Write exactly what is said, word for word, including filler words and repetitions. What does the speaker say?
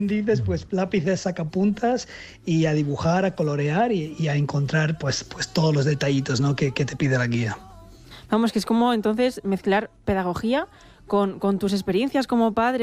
dices, pues lápices, sacapuntas y a dibujar, a colorear y, y a encontrar pues, pues todos los detallitos, ¿no? que, que te pide la guía. Vamos, que es como entonces mezclar pedagogía con, con tus experiencias como padre.